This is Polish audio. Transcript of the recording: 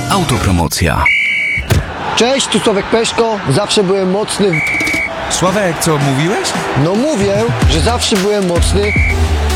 Autopromocja. Cześć, tu Sławek Peszko. Zawsze byłem mocny. Sławek, co mówiłeś? No mówię, że zawsze byłem mocny